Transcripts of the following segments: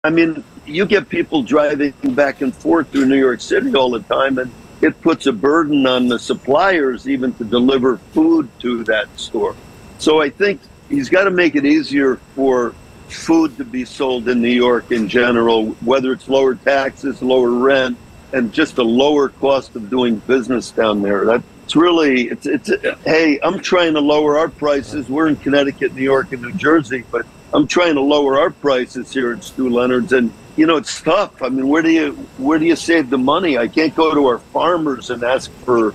I mean, you get people driving back and forth through New York City all the time, and it puts a burden on the suppliers even to deliver food to that store. So I think he's got to make it easier for food to be sold in New York in general, whether it's lower taxes, lower rent, and just a lower cost of doing business down there. That's really, hey, I'm trying to lower our prices. We're in Connecticut, New York, and New Jersey, but I'm trying to lower our prices here at Stu Leonard's, and it's tough. I mean, where do you save the money? I can't go to our farmers and ask for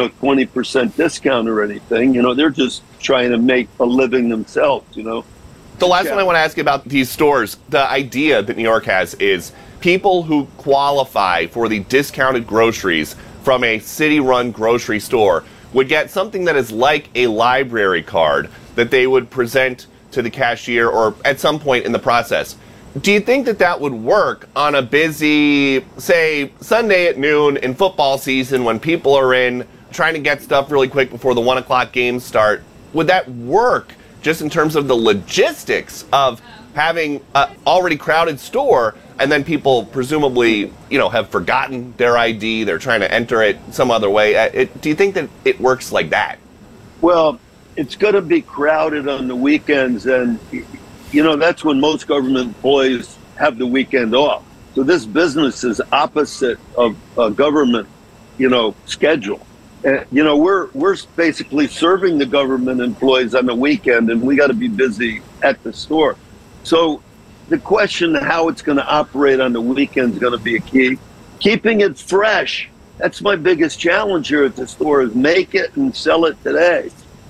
20% discount or anything. They're just trying to make a living themselves. The last one I want to ask you about these stores, the idea that New York has is people who qualify for the discounted groceries from a city-run grocery store would get something that is like a library card that they would present to the cashier or at some point in the process. Do you think that would work on a busy, say, Sunday at noon in football season when people are in trying to get stuff really quick before the 1 o'clock games start? Would that work just in terms of the logistics of having an already crowded store and then people presumably, have forgotten their ID, they're trying to enter it some other way? Do you think that it works like that? Well, it's going to be crowded on the weekends, and that's when most government employees have the weekend off. So this business is opposite of a government, schedule. And, we're basically serving the government employees on the weekend, and we got to be busy at the store. So the question how it's going to operate on the weekend is going to be a key. Keeping it fresh. That's my biggest challenge here at the store, is make it and sell it today.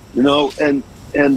And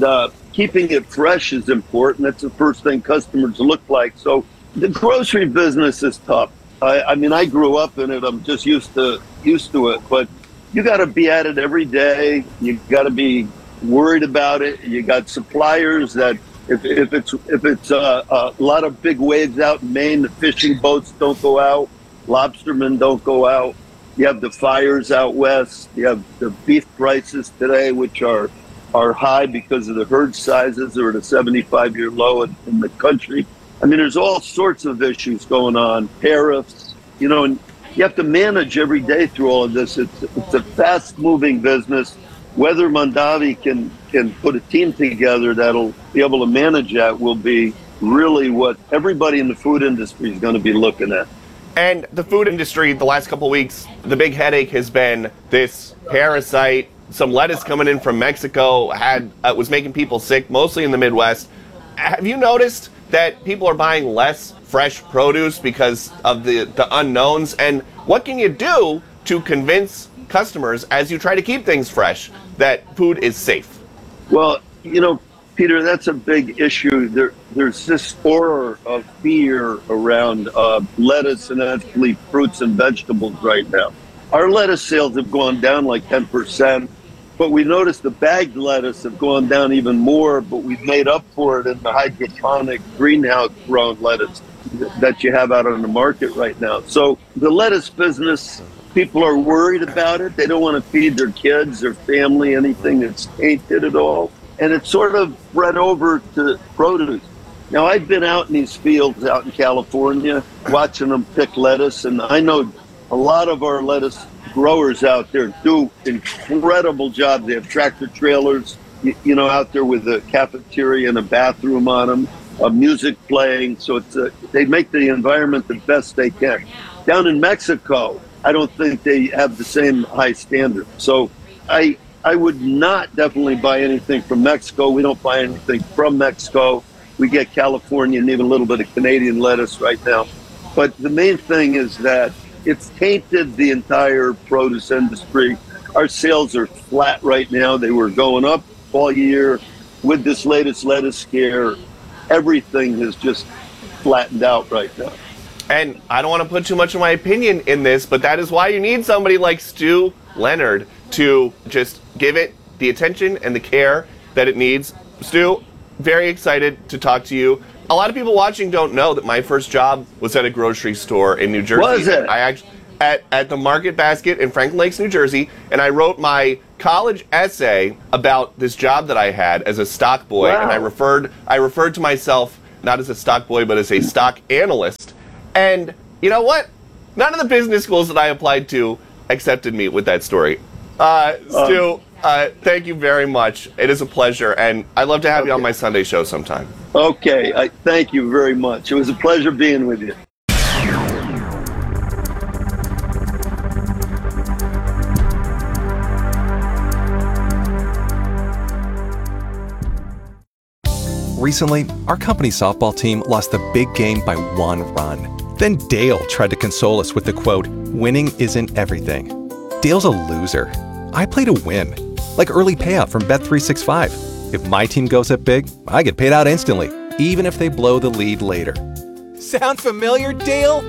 keeping it fresh is important. That's the first thing customers look like. So the grocery business is tough. I mean, I grew up in it. I'm just used to it. But you got to be at it every day. You got to be worried about it. You got suppliers that if it's a lot of big waves out in Maine, the fishing boats don't go out, lobstermen don't go out. You have the fires out west. You have the beef prices today, which are high because of the herd sizes. They're at a 75-year low in the country. I mean, there's all sorts of issues going on, tariffs, and you have to manage every day through all of this. It's a fast-moving business. Whether Mondavi can put a team together that'll be able to manage that will be really what everybody in the food industry is going to be looking at. And the food industry, the last couple of weeks, the big headache has been this parasite. Some lettuce coming in from Mexico was making people sick, mostly in the Midwest. Have you noticed that people are buying less fresh produce because of the unknowns? And what can you do to convince customers, as you try to keep things fresh, that food is safe? Well, Peter, that's a big issue. There's this aura of fear around lettuce and actually fruits and vegetables right now. Our lettuce sales have gone down like 10%, but we noticed the bagged lettuce have gone down even more, but we've made up for it in the hydroponic greenhouse grown lettuce that you have out on the market right now. So the lettuce business, people are worried about it. They don't want to feed their kids, their family, anything that's tainted at all. And it's sort of spread over to produce. Now, I've been out in these fields out in California watching them pick lettuce, and I know a lot of our lettuce growers out there do incredible jobs. They have tractor trailers, out there with a cafeteria and a bathroom on them, music playing. So they make the environment the best they can. Down in Mexico, I don't think they have the same high standard. So I would not definitely buy anything from Mexico. We don't buy anything from Mexico. We get California and even a little bit of Canadian lettuce right now. But the main thing is that it's tainted the entire produce industry. Our sales are flat right now. They were going up all year. With this latest lettuce scare, everything has just flattened out right now. And I don't want to put too much of my opinion in this, but that is why you need somebody like Stu Leonard to just give it the attention and the care that it needs. Stu, very excited to talk to you. A lot of people watching don't know that my first job was at a grocery store in New Jersey. Was it? I actually at the Market Basket in Franklin Lakes, New Jersey, and I wrote my college essay about this job that I had as a stock boy. Wow. And I referred to myself not as a stock boy, but as a stock analyst. And you know what? None of the business schools that I applied to accepted me with that story. Stu, thank you very much. It is a pleasure, and I'd love to have you on my Sunday show sometime. Okay, thank you very much. It was a pleasure being with you. Recently, our company's softball team lost the big game by 1 run. Then Dale tried to console us with the quote, "Winning isn't everything." Dale's a loser. I play to win. Like early payout from Bet365. If my team goes up big, I get paid out instantly, even if they blow the lead later. Sound familiar, Dale?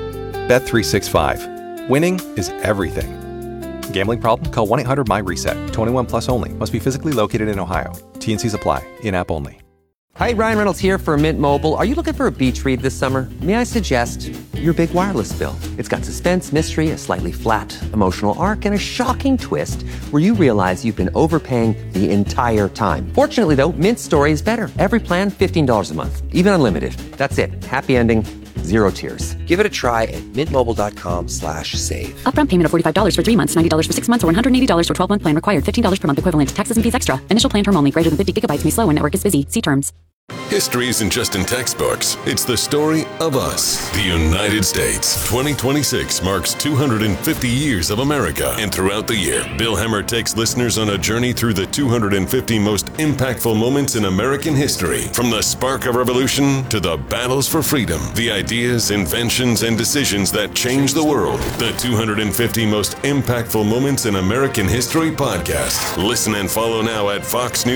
Bet365. Winning is everything. Gambling problem? Call 1-800-MY-RESET. 21 plus only. Must be physically located in Ohio. T&Cs apply. In-app only. Hi, Ryan Reynolds here for Mint Mobile. Are you looking for a beach read this summer? May I suggest your big wireless bill? It's got suspense, mystery, a slightly flat, emotional arc, and a shocking twist where you realize you've been overpaying the entire time. Fortunately, though, Mint's story is better. Every plan, $15 a month. Even unlimited. That's it. Happy ending. Zero tears. Give it a try at mintmobile.com/save. Upfront payment of $45 for 3 months, $90 for 6 months, or $180 for 12-month plan required. $15 per month equivalent. Taxes and fees extra. Initial plan term only. Greater than 50 gigabytes may slow when network is busy. See terms. History isn't just in textbooks. It's the story of us, the United States. 2026 marks 250 years of America. And throughout the year, Bill Hemmer takes listeners on a journey through the 250 most impactful moments in American history. From the spark of revolution to the battles for freedom, the ideas, inventions, and decisions that changed the world. The 250 most impactful moments in American history podcast. Listen and follow now at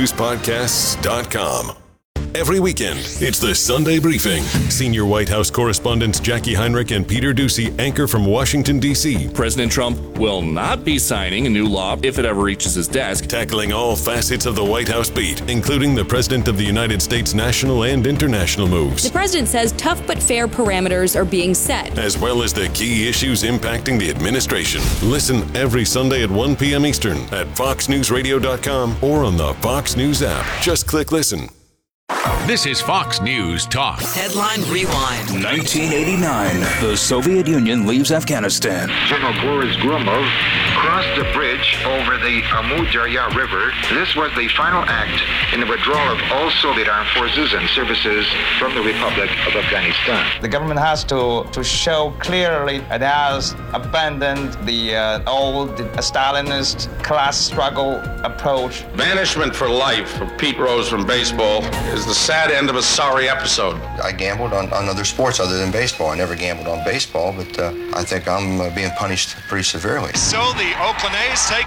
foxnewspodcasts.com. Every weekend, it's the Sunday Briefing. Senior White House correspondents Jackie Heinrich and Peter Doocy anchor from Washington, D.C. President Trump will not be signing a new law if it ever reaches his desk. Tackling all facets of the White House beat, including the President of the United States' national and international moves. The president says tough but fair parameters are being set, as well as the key issues impacting the administration. Listen every Sunday at 1 p.m. Eastern at foxnewsradio.com or on the Fox News app. Just click listen. This is Fox News Talk. Headline Rewind. 1989. The Soviet Union leaves Afghanistan. General Boris Gromov crossed the bridge over the Amu Darya River. This was the final act in the withdrawal of all Soviet armed forces and services from the Republic of Afghanistan. The government has to show clearly it has abandoned the old Stalinist class struggle approach. Banishment for life for Pete Rose from baseball is the sad end of a sorry episode. I gambled on other sports other than baseball. I never gambled on baseball, but I think I'm being punished pretty severely. So the Oakland A's take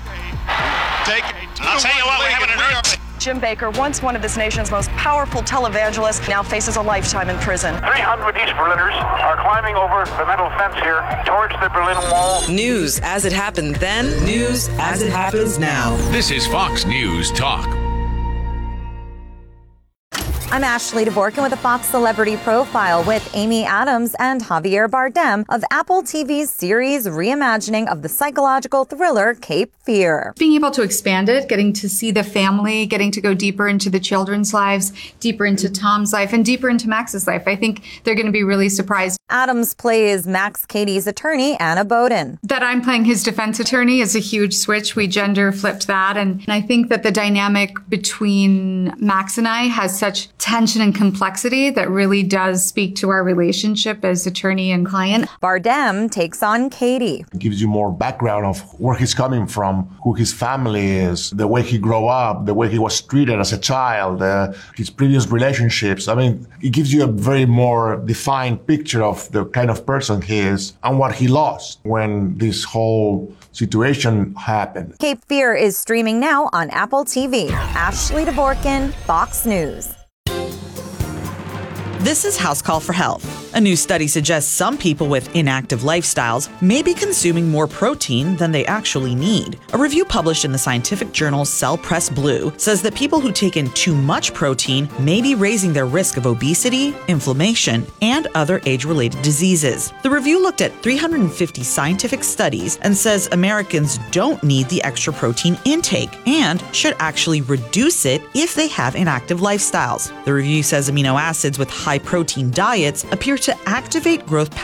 a I'll tell you what, we're having an earthquake. Jim Baker, once one of this nation's most powerful televangelists, now faces a lifetime in prison. 300 East Berliners are climbing over the metal fence here towards the Berlin Wall. News as it happened then, news as it happens now. This is Fox News Talk. I'm Ashley Dvorkin with a Fox Celebrity Profile with Amy Adams and Javier Bardem of Apple TV's series reimagining of the psychological thriller Cape Fear. Being able to expand it, getting to see the family, getting to go deeper into the children's lives, deeper into Tom's life, and deeper into Max's life. I think they're going to be really surprised. Adams plays Max Cady's attorney, Anna Boden. That I'm playing his defense attorney is a huge switch. We gender flipped that. And I think that the dynamic between Max and I has such tension and complexity that really does speak to our relationship as attorney and client. Bardem takes on Cady. It gives you more background of where he's coming from, who his family is, the way he grew up, the way he was treated as a child, his previous relationships. I mean, it gives you a very more defined picture of the kind of person he is and what he lost when this whole situation happened. Cape Fear is streaming now on Apple TV. Ashley Dvorkin, Fox News. This is House Call for Health. A new study suggests some people with inactive lifestyles may be consuming more protein than they actually need. A review published in the scientific journal Cell Press Blue says that people who take in too much protein may be raising their risk of obesity, inflammation, and other age-related diseases. The review looked at 350 scientific studies and says Americans don't need the extra protein intake and should actually reduce it if they have inactive lifestyles. The review says amino acids with high high protein diets appear to activate growth